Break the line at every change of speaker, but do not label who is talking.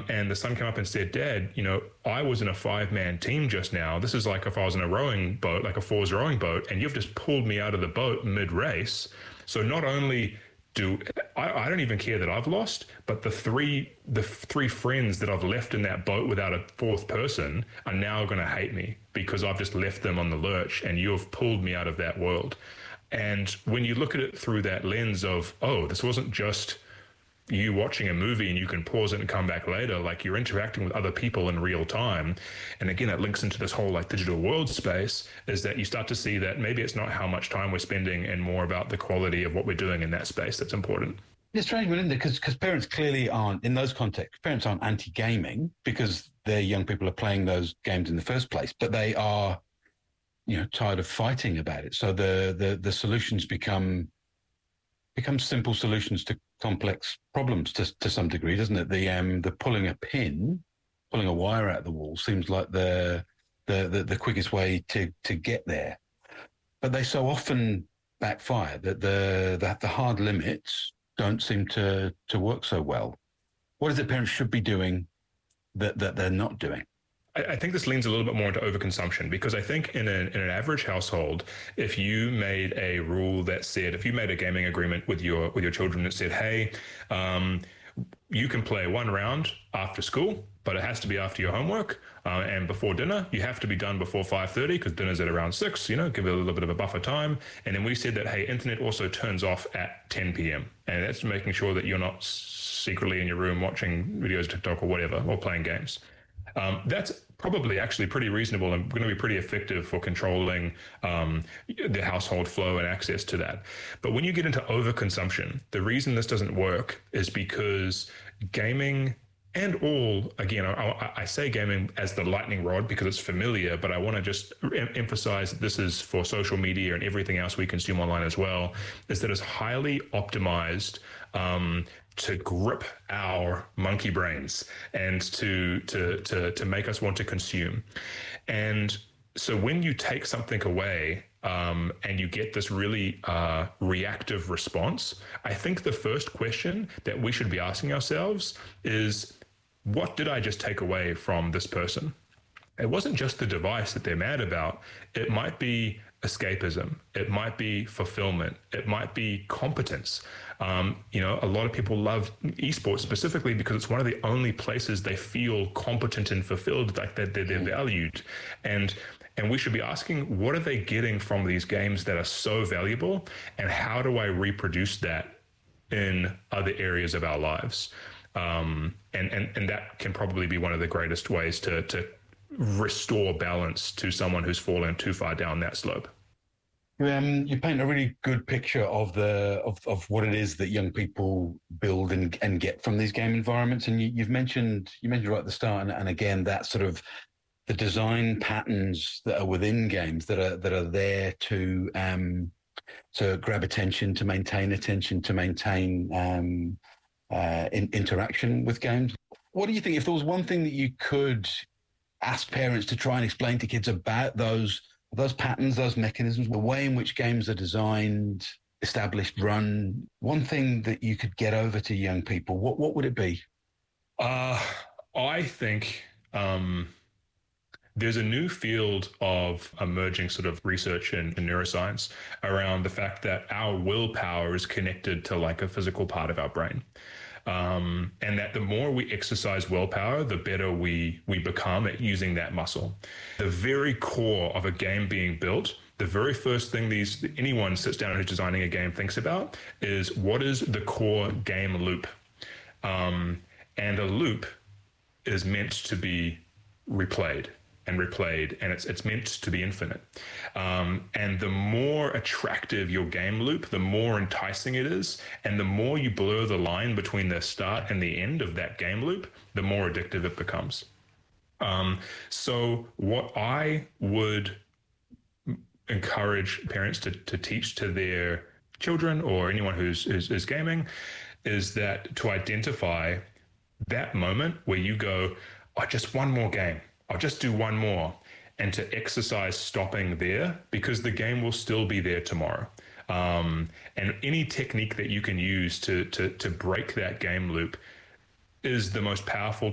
And the son came up and said, Dad, I was in a 5-man team just now. This is like if I was in a rowing boat, like a fours rowing boat, and you've just pulled me out of the boat mid-race. So not only do I don't even care that I've lost, but the three friends that I've left in that boat without a fourth person are now going to hate me because I've just left them on the lurch and you've pulled me out of that world. And when you look at it through that lens of, oh, this wasn't just you watching a movie and you can pause it and come back later, like you're interacting with other people in real time. And again, it links into this whole like digital world space, is that you start to see that maybe it's not how much time we're spending and more about the quality of what we're doing in that space that's important.
It's strange, isn't it? Because parents clearly aren't, in those contexts, parents aren't anti-gaming because their young people are playing those games in the first place, but they are, tired of fighting about it. So the solutions become simple solutions to complex problems to some degree, doesn't it? The pulling a wire out of the wall seems like the quickest way to get there. But they so often backfire that the hard limits don't seem to work so well. What is it parents should be doing that they're not doing?
I think this leans a little bit more into overconsumption, because I think in an average household, if you made a rule that said, if you made a gaming agreement with your children that said, hey, you can play one round after school, but it has to be after your homework and before dinner. You have to be done before 5:30 because dinner's at around 6, give it a little bit of a buffer time. And then we said that, hey, internet also turns off at 10 p.m. And that's making sure that you're not secretly in your room watching videos, TikTok or whatever, or playing games. That's probably actually pretty reasonable and going to be pretty effective for controlling the household flow and access to that. But when you get into overconsumption, the reason this doesn't work is because gaming and again, I say gaming as the lightning rod because it's familiar, but I want to just emphasize that this is for social media and everything else we consume online as well, is that it's highly optimized to grip our monkey brains and to make us want to consume. And so when you take something away and you get this really reactive response, I think the first question that we should be asking ourselves is, what did I just take away from this person? It wasn't just the device that they're mad about. It might be escapism. It might be fulfillment. It might be competence. A lot of people love esports specifically because it's one of the only places they feel competent and fulfilled, like that they're valued. And we should be asking, what are they getting from these games that are so valuable? And how do I reproduce that in other areas of our lives? And that can probably be one of the greatest ways to restore balance to someone who's fallen too far down that slope.
You paint a really good picture of what it is that young people build and get from these game environments. And you mentioned right at the start, and again, that sort of the design patterns that are within games that are there to grab attention, to maintain interaction with games. What do you think, if there was one thing that you could ask parents to try and explain to kids about those patterns, those mechanisms, the way in which games are designed, established, run, one thing that you could get over to young people, what would it be?
I think there's a new field of emerging sort of research in neuroscience around the fact that our willpower is connected to like a physical part of our brain. And that the more we exercise willpower, the better we become at using that muscle. The very core of a game being built, the very first thing anyone sits down who's designing a game thinks about is, what is the core game loop? And a loop is meant to be replayed and replayed, and it's meant to be infinite. And the more attractive your game loop, the more enticing it is, and the more you blur the line between the start and the end of that game loop, the more addictive it becomes. So what I would encourage parents to teach to their children or anyone who's gaming is that to identify that moment where you go, oh, just one more game. I'll just do one more, and to exercise stopping there, because the game will still be there tomorrow. And any technique that you can use to break that game loop is the most powerful